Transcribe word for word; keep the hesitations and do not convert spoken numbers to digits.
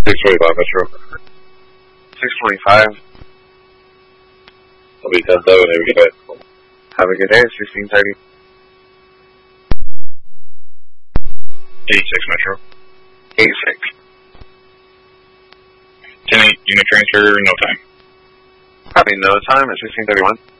six twenty-five, Metro. six twenty-five. I'll be ten seven, have a good day. Have a good day, sixteen thirty. eighty-six, Metro. eighty-six. ten eight, unit transfer, no time. Copy, no time at sixteen thirty-one.